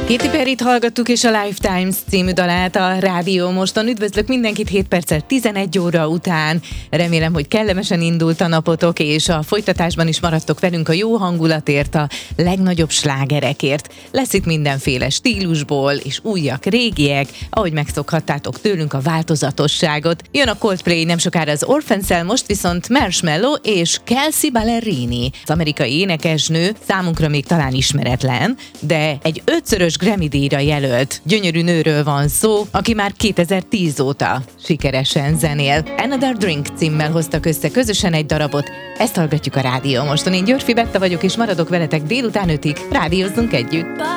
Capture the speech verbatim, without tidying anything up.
Katy Perryt hallgattuk, és a Lifetimes című dalát a Rádió Moston. Üdvözlök mindenkit hét perccel tizenegy óra után. Remélem, hogy kellemesen indult a napotok, és a folytatásban is maradtok velünk a jó hangulatért, a legnagyobb slágerekért. Lesz itt mindenféle stílusból, és újak, régiek, ahogy megszokhattátok tőlünk a változatosságot. Jön a Coldplay nem sokára az Orphan Cell, most viszont Marshmello és Kelsea Ballerini. Az amerikai énekesnő számunkra még talán ismeretlen, de egy ötszörös Grammy-díjra jelölt gyönyörű nőről van szó, aki már kétezer-tíz óta sikeresen zenél. Another Drink címmel hoztak össze közösen egy darabot. Ezt hallgatjuk a Rádió Moston. Én Györfi Betta vagyok, és maradok veletek délután ötig. Rádiózzunk együtt!